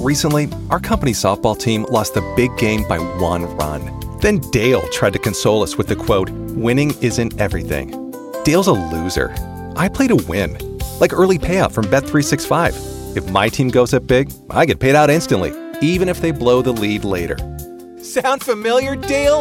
Recently, our company softball team lost the big game by 1 run. Then Dale tried to console us with the quote, "Winning isn't everything." Dale's a loser. I play to win. Like early payout from Bet365. If my team goes up big, I get paid out instantly, even if they blow the lead later. Sound familiar, Dale?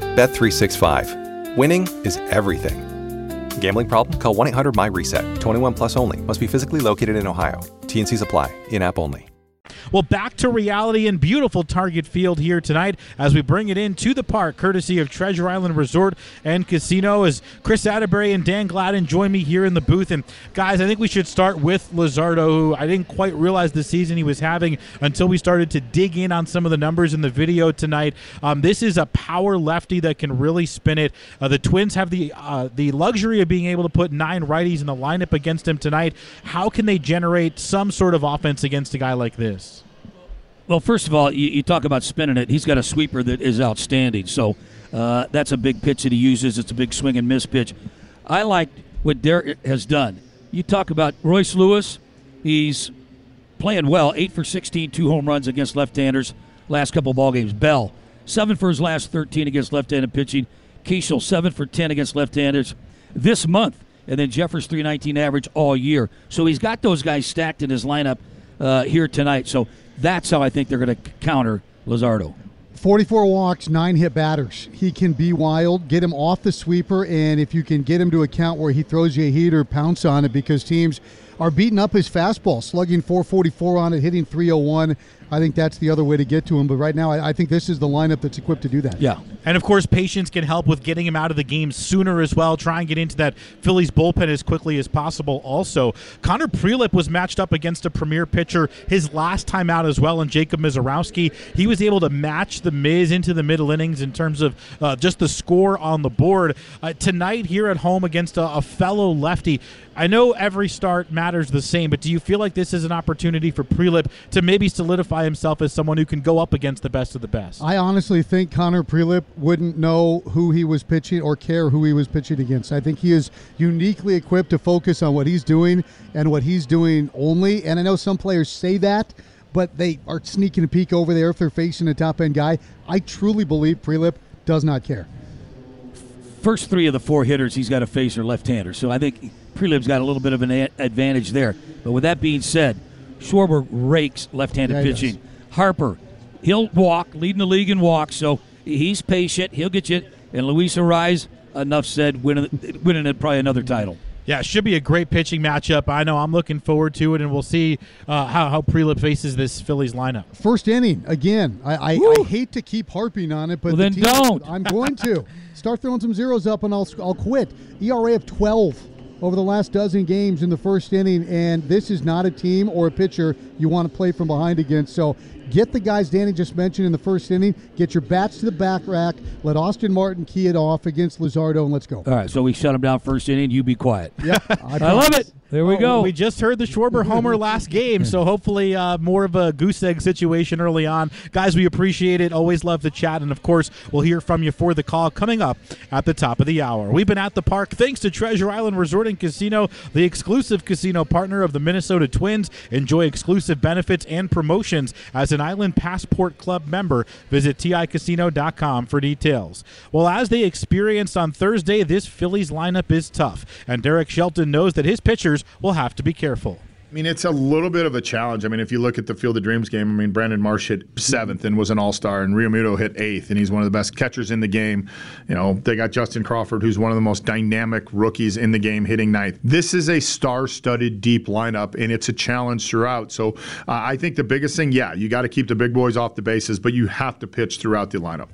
Bet365. Winning is everything. Gambling problem? Call 1-800-MY-RESET. 21 plus only. Must be physically located in Ohio. T&Cs apply. In-app only. Well, back to reality in beautiful Target Field here tonight as we bring it into the park, courtesy of Treasure Island Resort and Casino, as Chris Atterbury and Dan Gladden join me here in the booth. And, guys, I think we should start with Luzardo, who I didn't quite realize the season he was having until we started to dig in on some of the numbers in the video tonight. This is a power lefty that can really spin it. The Twins have the luxury of being able to put 9 righties in the lineup against him tonight. How can they generate some sort of offense against a guy like this? Well, first of all, you talk about spinning it. He's got a sweeper that is outstanding. So that's a big pitch that he uses. It's a big swing and miss pitch. I like what Derek has done. You talk about Royce Lewis. He's playing well. 8 for 16, 2 home runs against left-handers last couple ball games. Bell, 7 for his last 13 against left-handed pitching. Keishel, 7 for 10 against left-handers this month. And then Jeffers, 319 average all year. So he's got those guys stacked in his lineup here tonight. So that's how I think they're going to counter Luzardo. 44 walks, 9 hit batters. He can be wild. Get him off the sweeper, and if you can get him to a count where he throws you a heater, pounce on it, because teams are beating up his fastball, slugging 444 on it, hitting 301. I think that's the other way to get to him. But right now, I think this is the lineup that's equipped to do that. Yeah. And, of course, patience can help with getting him out of the game sooner as well. Try and get into that Phillies bullpen as quickly as possible also. Connor Prelip was matched up against a premier pitcher his last time out as well, and Jacob Mizorowski. He was able to match the Miz into the middle innings in terms of just the score on the board. Tonight here at home against a fellow lefty, I know every start matters the same, but do you feel like this is an opportunity for Prelip to maybe solidify himself as someone who can go up against the best of the best? I honestly think Connor Prelip wouldn't know who he was pitching or care who he was pitching against. I think he is uniquely equipped to focus on what he's doing and what he's doing only. And I know some players say that, but they are sneaking a peek over there if they're facing a top-end guy. I truly believe Prelip does not care. First 3 of the 4 hitters he's got to face are left-handers. So I think Prelip's got a little bit of an advantage there. But with that being said, Schwarber rakes left-handed pitching. Harper, he'll walk, leading the league in walks, so he's patient. He'll get you. And Luis Arraez, enough said, winning it probably another title. Yeah, it should be a great pitching matchup. I know I'm looking forward to it, and we'll see how Prelip faces this Phillies lineup. First inning, again. I hate to keep harping on it, but well, then don't. I'm going to. Start throwing some zeros up, and I'll quit. ERA of 12 over the last dozen games in the first inning, and this is not a team or a pitcher you want to play from behind against. So get the guys Danny just mentioned in the first inning, get your bats to the back rack, let Austin Martin key it off against Luzardo, and let's go. All right, so we shut him down first inning, you be quiet. Yep, I love it. There we go. We just heard the Schwarber homer last game, so hopefully more of a goose egg situation early on. Guys, we appreciate it. Always love the chat, and, of course, we'll hear from you for the call coming up at the top of the hour. We've been at the park thanks to Treasure Island Resort and Casino, the exclusive casino partner of the Minnesota Twins. Enjoy exclusive benefits and promotions as an Island Passport Club member. Visit TICasino.com for details. Well, as they experienced on Thursday, this Phillies lineup is tough, and Derek Shelton knows that his pitchers will have to be careful. I mean, it's a little bit of a challenge. I mean, if you look at the Field of Dreams game, I mean, Brandon Marsh hit 7th and was an all-star, and Realmuto hit 8th, and he's one of the best catchers in the game. You know, they got Justin Crawford, who's one of the most dynamic rookies in the game, hitting 9th. This is a star-studded deep lineup, and it's a challenge throughout. So I think the biggest thing, you got to keep the big boys off the bases, but you have to pitch throughout the lineup.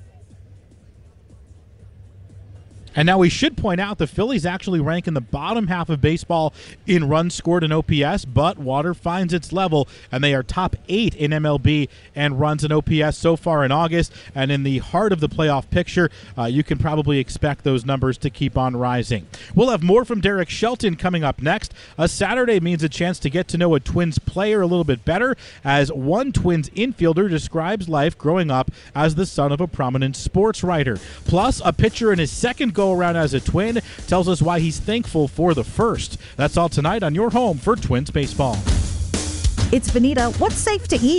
And now we should point out the Phillies actually rank in the bottom half of baseball in runs scored and OPS, but water finds its level, and they are top 8 in MLB and runs and OPS so far in August. And in the heart of the playoff picture, you can probably expect those numbers to keep on rising. We'll have more from Derek Shelton coming up next. A Saturday means a chance to get to know a Twins player a little bit better, as one Twins infielder describes life growing up as the son of a prominent sports writer. Plus, a pitcher in his second go-around as a Twin tells us why he's thankful for the first. That's all tonight on your home for Twins baseball. It's Vanita. What's safe to eat?